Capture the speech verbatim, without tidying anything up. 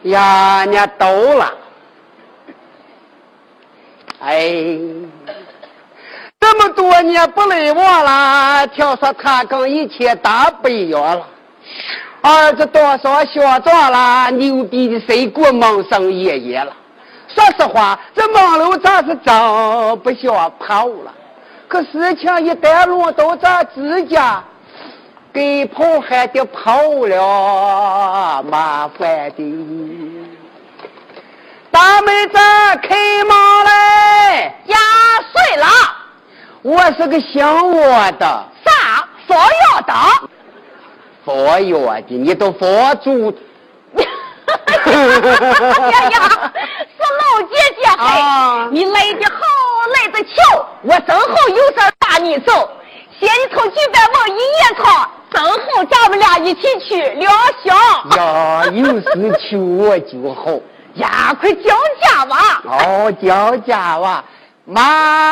呀，人家抖了。哎，这么多年不累我了，听说他跟以前打北药了。儿子多少学长了，牛逼的谁过蒙生爷爷了。说实话，这蒙楼咋是真不想跑了。可事情一旦落到咱自家，给跑还得跑了，麻烦的。大妹子开门来， 压碎了。 我是个姓我的。 啥？佛药的？ 佛药的，你都佛祖。 呀呀，是老姐姐嘿、啊！你来的好，来的巧，我正好有事带你走。先你从举办往一夜场，正好咱们俩一起去疗伤。 呀，有事求我就好。 呀，快讲价吧！ 哦，讲价吧，妈。